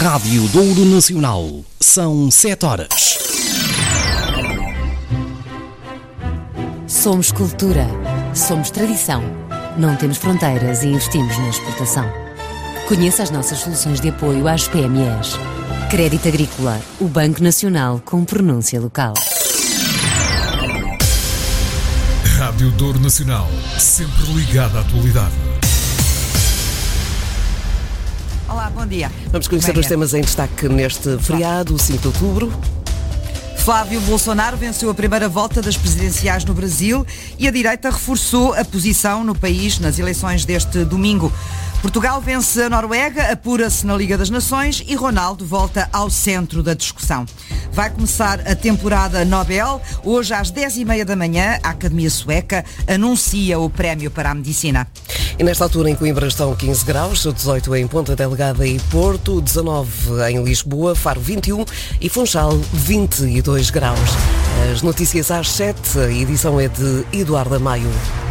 Rádio Douro Nacional. São 7 horas. Somos cultura. Somos tradição. Não temos fronteiras e investimos na exportação. Conheça as nossas soluções de apoio às PMEs. Crédito Agrícola, o Banco Nacional com pronúncia local. Rádio Douro Nacional, sempre ligada à atualidade. Olá, bom dia. Vamos conhecer os temas em destaque neste feriado, 5 de outubro. Flávio Bolsonaro venceu a primeira volta das presidenciais no Brasil e a direita reforçou a posição no país nas eleições deste domingo. Portugal vence a Noruega, apura-se na Liga das Nações e Ronaldo volta ao centro da discussão. Vai começar a temporada Nobel. Hoje às 10h30 da manhã, a Academia Sueca anuncia o prémio para a medicina. E nesta altura em Coimbra estão 15 graus, 18 em Ponta Delgada e Porto, 19 em Lisboa, Faro 21 e Funchal 22 graus. As notícias às 7, a edição é de Eduardo Maio.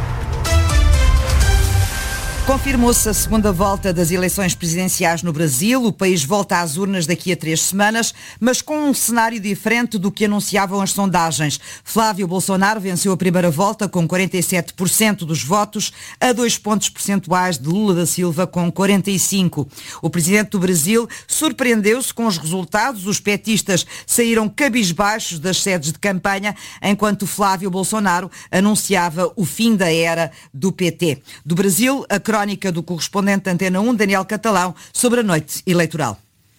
Confirmou-se a segunda volta das eleições presidenciais no Brasil. O país volta às urnas daqui a 3 semanas, mas com um cenário diferente do que anunciavam as sondagens. Flávio Bolsonaro venceu a primeira volta com 47% dos votos, a 2 pontos percentuais de Lula da Silva com 45%. O presidente do Brasil surpreendeu-se com os resultados. Os petistas saíram cabisbaixos das sedes de campanha, enquanto Flávio Bolsonaro anunciava o fim da era do PT. Do Brasil, a crónica do correspondente da Antena 1, Daniel Catalão, sobre a noite eleitoral.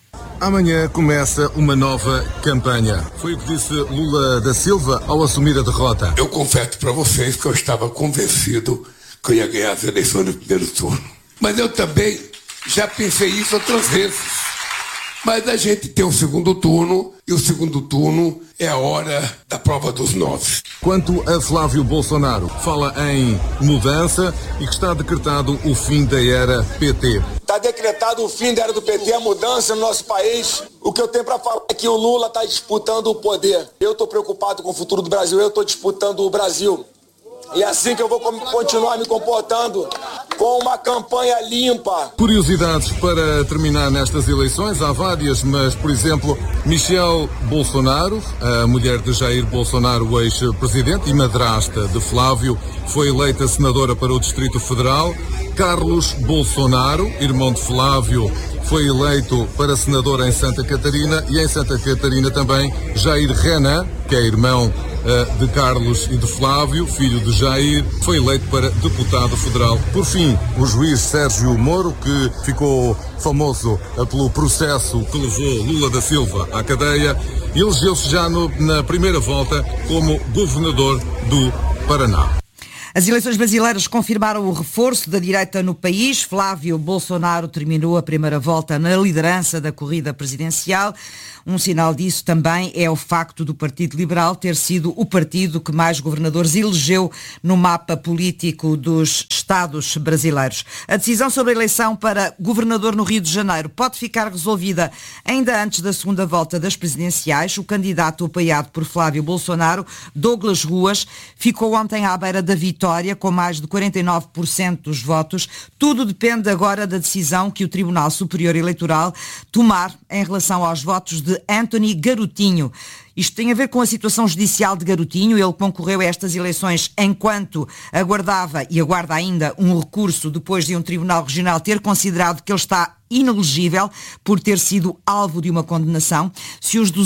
Amanhã começa uma nova campanha. Foi o que disse Lula da Silva ao assumir a derrota. Eu confesso para vocês que eu estava convencido que eu ia ganhar as eleições no primeiro turno. Mas eu também já pensei isso outras vezes. Mas a gente tem o segundo turno, e o segundo turno é a hora da prova dos 9. Quanto a Flávio Bolsonaro, fala em mudança e que está decretado o fim da era PT. Está decretado o fim da era do PT, a mudança no nosso país. O que eu tenho para falar é que o Lula está disputando o poder. Eu estou preocupado com o futuro do Brasil, eu estou disputando o Brasil. E é assim que eu vou continuar me comportando, com uma campanha limpa. Curiosidades para terminar nestas eleições, há várias, mas, por exemplo, Michelle Bolsonaro, a mulher de Jair Bolsonaro, o ex-presidente e madrasta de Flávio, foi eleita senadora para o Distrito Federal. Carlos Bolsonaro, irmão de Flávio, foi eleito para senador em Santa Catarina, e em Santa Catarina também Jair Renan, que é irmão de Carlos e de Flávio, filho de Jair, foi eleito para deputado federal. Por fim, o juiz Sérgio Moro, que ficou famoso pelo processo que levou Lula da Silva à cadeia, elegeu-se já na primeira volta como governador do Paraná. As eleições brasileiras confirmaram o reforço da direita no país. Flávio Bolsonaro terminou a primeira volta na liderança da corrida presidencial. Um sinal disso também é o facto do Partido Liberal ter sido o partido que mais governadores elegeu no mapa político dos Estados brasileiros. A decisão sobre a eleição para governador no Rio de Janeiro pode ficar resolvida ainda antes da segunda volta das presidenciais. O candidato apoiado por Flávio Bolsonaro, Douglas Ruas, ficou ontem à beira da vitória com mais de 49% dos votos. Tudo depende agora da decisão que o Tribunal Superior Eleitoral tomar em relação aos votos de Anthony Garotinho. Isto tem a ver com a situação judicial de Garotinho. Ele concorreu a estas eleições enquanto aguardava e aguarda ainda um recurso depois de um tribunal regional ter considerado que ele está inelegível por ter sido alvo de uma condenação. Se os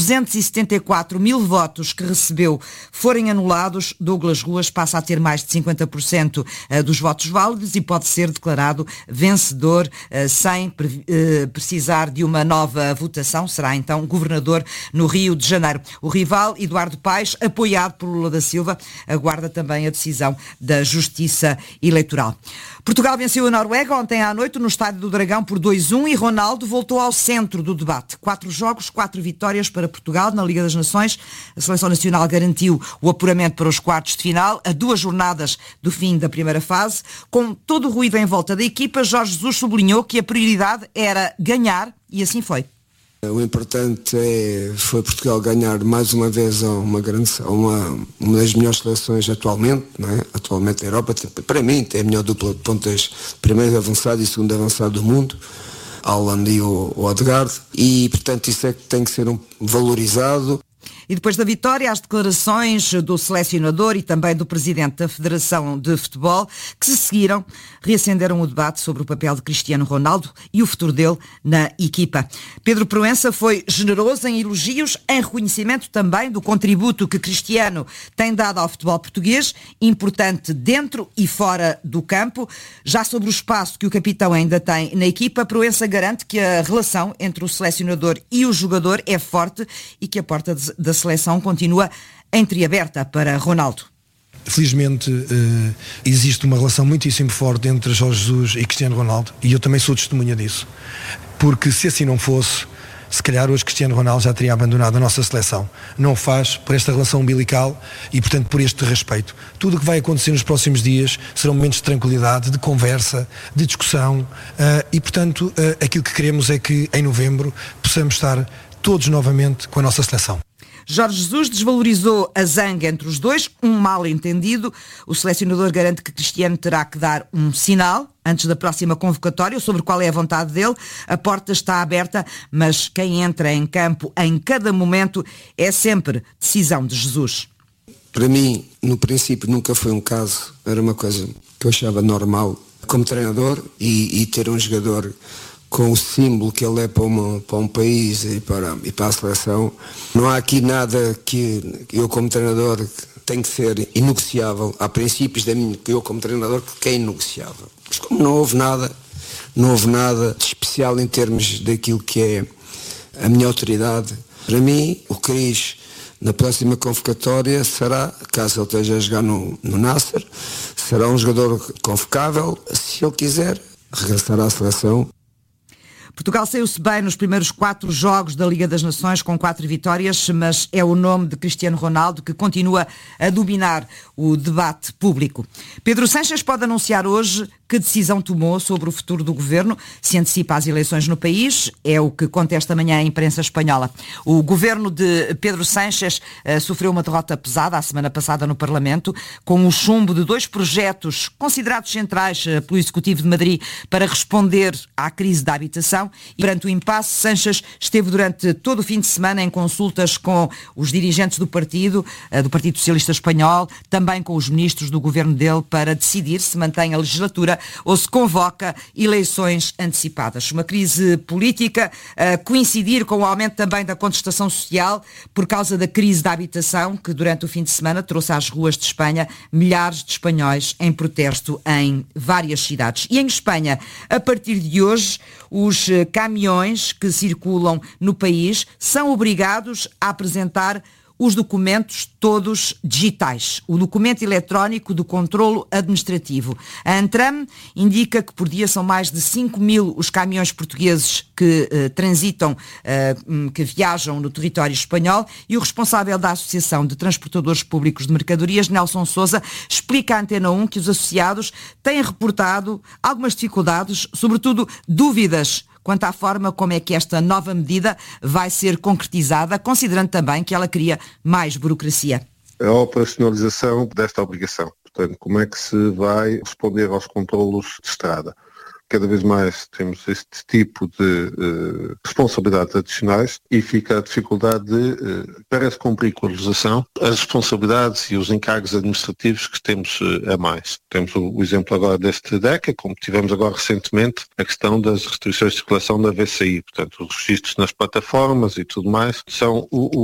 274 mil votos que recebeu forem anulados, Douglas Ruas passa a ter mais de 50% dos votos válidos e pode ser declarado vencedor sem precisar de uma nova votação. Será então governador no Rio de Janeiro. O rival, Eduardo Paes, apoiado por Lula da Silva, aguarda também a decisão da Justiça Eleitoral. Portugal venceu a Noruega ontem à noite no Estádio do Dragão por 2-1 e Ronaldo voltou ao centro do debate. 4 jogos, 4 vitórias para Portugal na Liga das Nações. A Seleção Nacional garantiu o apuramento para os quartos de final a 2 jornadas do fim da primeira fase. Com todo o ruído em volta da equipa, Jorge Jesus sublinhou que a prioridade era ganhar e assim foi. O importante foi Portugal ganhar mais uma vez uma das melhores seleções atualmente, não é? Atualmente na Europa. Para mim tem a melhor dupla de pontas, primeiro avançado e segundo avançado do mundo. Haaland e o Odegaard, e portanto isso é que tem que ser valorizado. E depois da vitória, as declarações do selecionador e também do presidente da Federação de Futebol, que se seguiram, reacenderam o debate sobre o papel de Cristiano Ronaldo e o futuro dele na equipa. Pedro Proença foi generoso em elogios, em reconhecimento também do contributo que Cristiano tem dado ao futebol português, importante dentro e fora do campo. Já sobre o espaço que o capitão ainda tem na equipa, Proença garante que a relação entre o selecionador e o jogador é forte e que a porta da seleção continua entreaberta para Ronaldo. Felizmente existe uma relação muitíssimo forte entre Jorge Jesus e Cristiano Ronaldo, e eu também sou testemunha disso, porque se assim não fosse, se calhar hoje Cristiano Ronaldo já teria abandonado a nossa seleção. Não o faz por esta relação umbilical e, portanto, por este respeito. Tudo o que vai acontecer nos próximos dias serão momentos de tranquilidade, de conversa, de discussão, e, portanto, aquilo que queremos é que em novembro possamos estar todos novamente com a nossa seleção. Jorge Jesus desvalorizou a zanga entre os dois, um mal-entendido. O selecionador garante que Cristiano terá que dar um sinal antes da próxima convocatória sobre qual é a vontade dele. A porta está aberta, mas quem entra em campo em cada momento é sempre decisão de Jesus. Para mim, no princípio, nunca foi um caso, era uma coisa que eu achava normal como treinador e ter um jogador com o símbolo que ele é para um país e para a seleção. Não há aqui nada que eu como treinador tenho que ser inegociável. Há princípios que eu como treinador que é inegociável. Mas como não houve nada de especial em termos daquilo que é a minha autoridade, para mim o Cris na próxima convocatória será, caso ele esteja a jogar no Nasser, será um jogador convocável, se ele quiser regressar à seleção. Portugal saiu-se bem nos primeiros 4 jogos da Liga das Nações com 4 vitórias, mas é o nome de Cristiano Ronaldo que continua a dominar o debate público. Pedro Sánchez pode anunciar hoje que decisão tomou sobre o futuro do governo, se antecipa às eleições no país, é o que conta esta manhã a imprensa espanhola. O governo de Pedro Sánchez sofreu uma derrota pesada a semana passada no Parlamento, com o chumbo de 2 projetos considerados centrais pelo Executivo de Madrid para responder à crise da habitação. E perante o impasse, Sánchez esteve durante todo o fim de semana em consultas com os dirigentes do Partido Socialista Espanhol, também com os ministros do governo dele, para decidir se mantém a legislatura ou se convoca eleições antecipadas. Uma crise política a coincidir com o aumento também da contestação social por causa da crise da habitação, que durante o fim de semana trouxe às ruas de Espanha milhares de espanhóis em protesto em várias cidades. E em Espanha, a partir de hoje, os caminhões que circulam no país são obrigados a apresentar os documentos todos digitais. O documento eletrónico do controlo administrativo. A Antram indica que por dia são mais de 5.000 os caminhões portugueses que transitam, que viajam no território espanhol, e o responsável da Associação de Transportadores Públicos de Mercadorias, Nelson Sousa, explica à Antena 1 que os associados têm reportado algumas dificuldades, sobretudo dúvidas quanto à forma como é que esta nova medida vai ser concretizada, considerando também que ela cria mais burocracia. A operacionalização desta obrigação. Portanto, como é que se vai responder aos controlos de estrada? Cada vez mais temos este tipo de responsabilidades adicionais e fica a dificuldade para se cumprir com a legislação, as responsabilidades e os encargos administrativos que temos a mais. Temos o exemplo agora deste DECA, como tivemos agora recentemente, a questão das restrições de circulação da VCI, portanto, os registros nas plataformas e tudo mais, são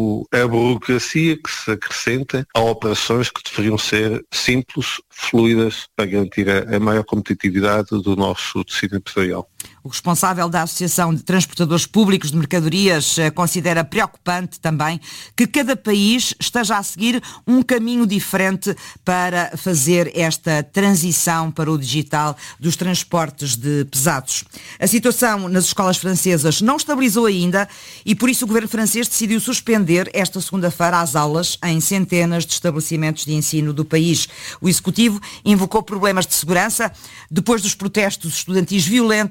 a burocracia que se acrescenta a operações que deveriam ser simples, fluidas, para garantir a maior competitividade do nosso tecido empresarial. O responsável da Associação de Transportadores Públicos de Mercadorias considera preocupante também que cada país esteja a seguir um caminho diferente para fazer esta transição para o digital dos transportes de pesados. A situação nas escolas francesas não estabilizou ainda e por isso o governo francês decidiu suspender esta segunda-feira as aulas em centenas de estabelecimentos de ensino do país. O Executivo invocou problemas de segurança depois dos protestos estudantis violentos da última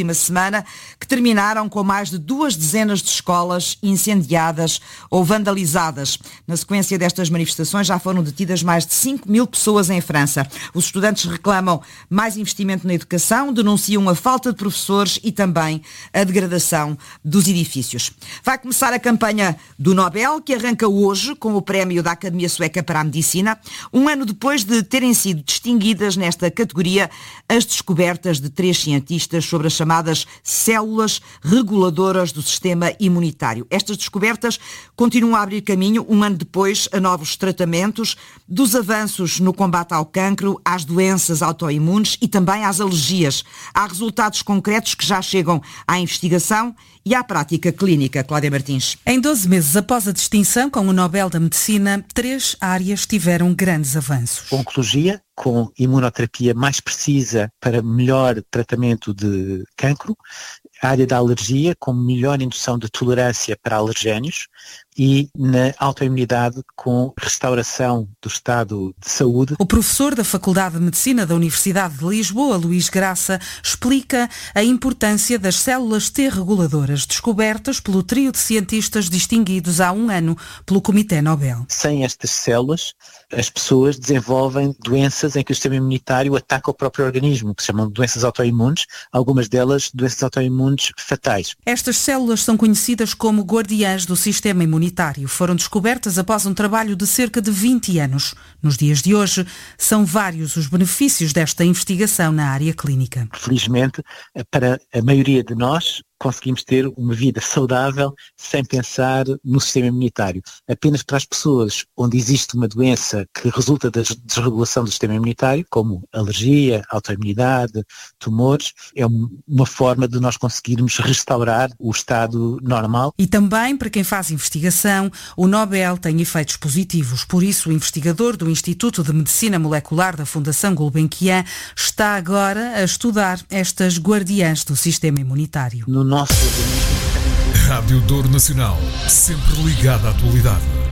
última semana, que terminaram com mais de 2 dezenas de escolas incendiadas ou vandalizadas. Na sequência destas manifestações já foram detidas mais de 5.000 pessoas em França. Os estudantes reclamam mais investimento na educação, denunciam a falta de professores e também a degradação dos edifícios. Vai começar a campanha do Nobel, que arranca hoje com o prémio da Academia Sueca para a Medicina, um ano depois de terem sido distinguidas nesta categoria as descobertas de 3 cientistas sobre as chamadas células reguladoras do sistema imunitário. Estas descobertas continuam a abrir caminho, um ano depois, a novos tratamentos, dos avanços no combate ao cancro, às doenças autoimunes e também às alergias. Há resultados concretos que já chegam à investigação e à prática clínica. Cláudia Martins. Em 12 meses após a distinção com o Nobel da Medicina, 3 áreas tiveram grandes avanços. Oncologia, com imunoterapia mais precisa para melhor tratamento de cancro, a área da alergia, com melhor indução de tolerância para alergénios, e na autoimunidade, com restauração do estado de saúde. O professor da Faculdade de Medicina da Universidade de Lisboa, Luís Graça, explica a importância das células T reguladoras, descobertas pelo trio de cientistas distinguidos há um ano pelo Comitê Nobel. Sem estas células, as pessoas desenvolvem doenças em que o sistema imunitário ataca o próprio organismo, que se chamam de doenças autoimunes, algumas delas doenças autoimunes fatais. Estas células são conhecidas como guardiãs do sistema imunitário. Foram descobertas após um trabalho de cerca de 20 anos. Nos dias de hoje, são vários os benefícios desta investigação na área clínica. Felizmente, para a maioria de nós, conseguimos ter uma vida saudável sem pensar no sistema imunitário. Apenas para as pessoas onde existe uma doença que resulta da desregulação do sistema imunitário, como alergia, autoimunidade, tumores, é uma forma de nós conseguirmos restaurar o estado normal. E também, para quem faz investigação, o Nobel tem efeitos positivos. Por isso, o investigador do Instituto de Medicina Molecular da Fundação Gulbenkian está agora a estudar estas guardiãs do sistema imunitário. No nosso organismo. Rádio Douro Nacional, sempre ligada à atualidade.